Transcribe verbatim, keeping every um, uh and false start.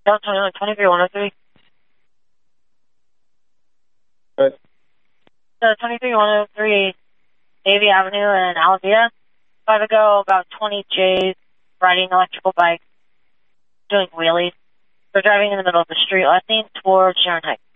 South twenty-three one oh three. What? So twenty-three one oh three Davie Avenue in Alameda. Five ago, about twenty J's riding an electrical bike, doing wheelies. They're driving in the middle of the street, I think, towards Sharon Heights.